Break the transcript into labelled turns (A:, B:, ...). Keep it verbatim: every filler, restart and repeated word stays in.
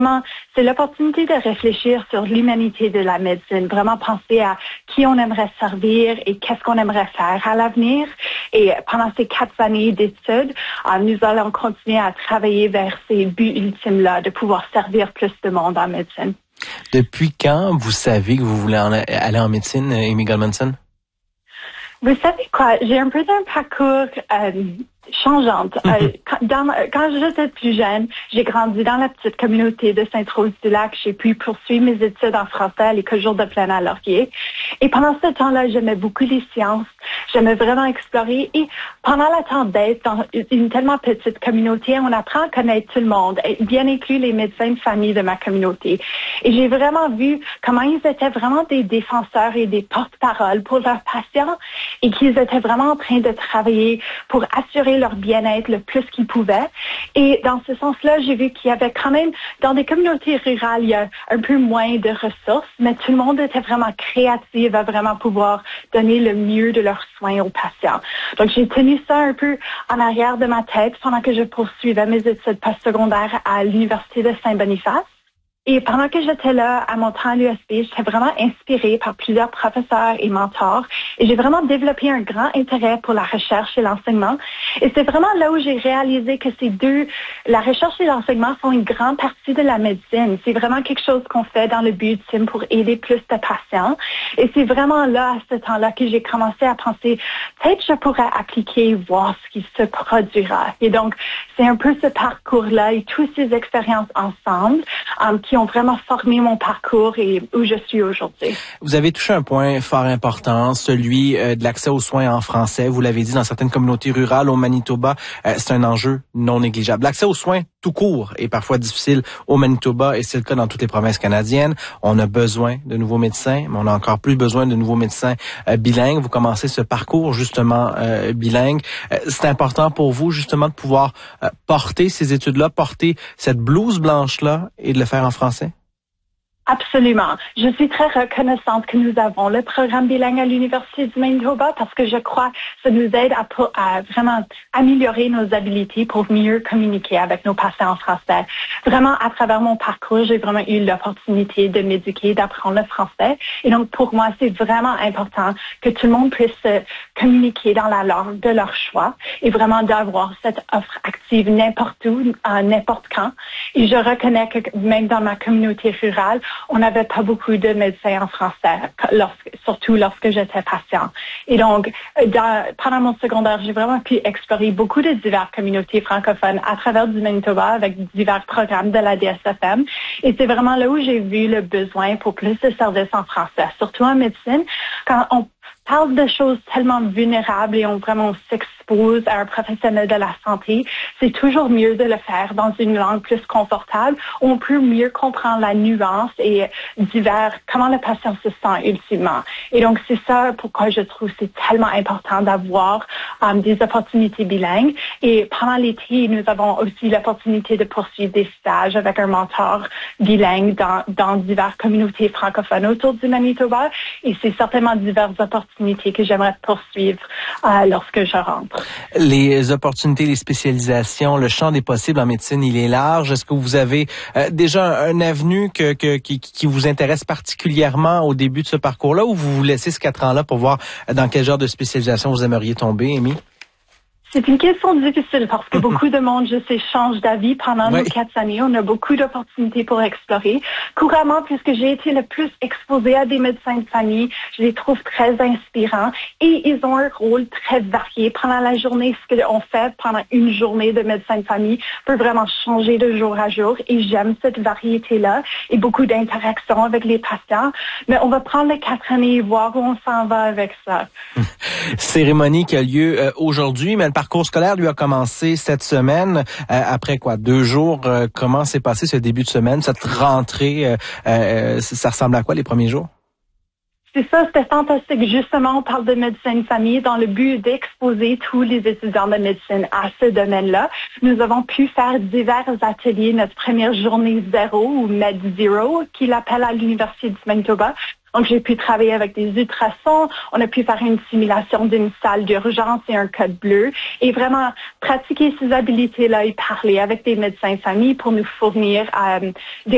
A: C'est l'opportunité de réfléchir sur l'humanité de la médecine, vraiment penser à qui on aimerait servir et qu'est-ce qu'on aimerait faire à l'avenir. Et pendant ces quatre années d'études, nous allons continuer à travailler vers ces buts ultimes-là, de pouvoir servir plus de monde en médecine.
B: Depuis quand vous savez que vous voulez en aller en médecine, Amy Gulmanson?
A: Vous savez quoi, j'ai un peu d'un parcours euh, changeante. Euh, quand, dans, quand j'étais plus jeune, j'ai grandi dans la petite communauté de Sainte-Rose-du-Lac. J'ai pu poursuivre mes études en français à l'École Jour de Plaine à Laurier. Et pendant ce temps-là, j'aimais beaucoup les sciences. J'aimais vraiment explorer. Et pendant le temps d'être dans une tellement petite communauté, on apprend à connaître tout le monde, bien inclus les médecins de famille de ma communauté. Et j'ai vraiment vu comment ils étaient vraiment des défenseurs et des porte-paroles pour leurs patients et qu'ils étaient vraiment en train de travailler pour assurer leur bien-être le plus qu'ils pouvaient. Et dans ce sens-là, j'ai vu qu'il y avait quand même, dans des communautés rurales, il y a un peu moins de ressources, mais tout le monde était vraiment créatif à vraiment pouvoir donner le mieux de leurs soins aux patients. Donc, j'ai tenu ça un peu en arrière de ma tête pendant que je poursuivais mes études postsecondaires à l'Université de Saint-Boniface. Et pendant que j'étais là, à mon temps à l'U S B, j'étais vraiment inspirée par plusieurs professeurs et mentors. Et j'ai vraiment développé un grand intérêt pour la recherche et l'enseignement. Et c'est vraiment là où j'ai réalisé que ces deux, la recherche et l'enseignement sont une grande partie de la médecine. C'est vraiment quelque chose qu'on fait dans le but ultime pour aider plus de patients. Et c'est vraiment là, à ce temps-là, que j'ai commencé à penser, peut-être je pourrais appliquer et voir ce qui se produira. Et donc, c'est un peu ce parcours-là et toutes ces expériences ensemble um, qui ont vraiment formé mon parcours et où je suis aujourd'hui.
B: Vous avez touché un point fort important, celui euh, de l'accès aux soins en français. Vous l'avez dit, dans certaines communautés rurales au Manitoba, euh, c'est un enjeu non négligeable. L'accès aux soins tout court est parfois difficile au Manitoba et c'est le cas dans toutes les provinces canadiennes. On a besoin de nouveaux médecins, mais on a encore plus besoin de nouveaux médecins euh, bilingues. Vous commencez ce parcours justement euh, bilingue. Euh, c'est important pour vous justement de pouvoir euh, porter ces études-là, porter cette blouse blanche-là et de le faire en français?
A: Absolument. Je suis très reconnaissante que nous avons le programme bilingue à l'Université du Manitoba parce que je crois que ça nous aide à, à vraiment améliorer nos habiletés pour mieux communiquer avec nos patients en français. Vraiment, à travers mon parcours, j'ai vraiment eu l'opportunité de m'éduquer, d'apprendre le français. Et donc, pour moi, c'est vraiment important que tout le monde puisse communiquer dans la langue de leur choix et vraiment d'avoir cette offre active n'importe où, à n'importe quand. Et je reconnais que même dans ma communauté rurale, on n'avait pas beaucoup de médecins en français, lorsque, surtout lorsque j'étais patient. Et donc, dans, pendant mon secondaire, j'ai vraiment pu explorer beaucoup de diverses communautés francophones à travers du Manitoba avec divers programmes de la D S F M. Et c'est vraiment là où j'ai vu le besoin pour plus de services en français, surtout en médecine. Quand on parle de choses tellement vulnérables et on vraiment s'expose à un professionnel de la santé, c'est toujours mieux de le faire dans une langue plus confortable où on peut mieux comprendre la nuance et divers, comment le patient se sent ultimement. Et donc, c'est ça pourquoi je trouve que c'est tellement important d'avoir um, des opportunités bilingues. Et pendant l'été, nous avons aussi l'opportunité de poursuivre des stages avec un mentor bilingue dans, dans diverses communautés francophones autour du Manitoba. Et c'est certainement diverses opportunités que j'aimerais poursuivre euh, lorsque je rentre.
B: Les opportunités, les spécialisations, le champ des possibles en médecine, il est large. Est-ce que vous avez euh, déjà un, un avenue que, que, qui, qui vous intéresse particulièrement au début de ce parcours-là ou vous vous laissez ces quatre ans-là pour voir dans quel genre de spécialisation vous aimeriez tomber, Amy?
A: C'est une question difficile parce que beaucoup de monde, je sais, change d'avis pendant oui. nos quatre années. On a beaucoup d'opportunités pour explorer. Couramment, puisque j'ai été le plus exposée à des médecins de famille, je les trouve très inspirants et ils ont un rôle très varié. Pendant la journée, ce qu'on fait pendant une journée de médecin de famille peut vraiment changer de jour à jour et j'aime cette variété-là et beaucoup d'interactions avec les patients. Mais on va prendre les quatre années et voir où on s'en va avec ça.
B: Cérémonie qui a lieu euh, aujourd'hui, mais le parcours scolaire lui a commencé cette semaine. Euh, après quoi, deux jours, euh, comment s'est passé ce début de semaine, cette rentrée? Euh, euh, ça ressemble à quoi les premiers jours?
A: C'est ça, c'était fantastique. Justement, on parle de médecine de famille dans le but d'exposer tous les étudiants de médecine à ce domaine-là. Nous avons pu faire divers ateliers, notre première journée zéro ou Med Zero, qui l'appelle à l'Université du Manitoba. Donc, j'ai pu travailler avec des ultrasons. On a pu faire une simulation d'une salle d'urgence et un code bleu et vraiment pratiquer ces habilités-là et parler avec des médecins de famille pour nous fournir euh, des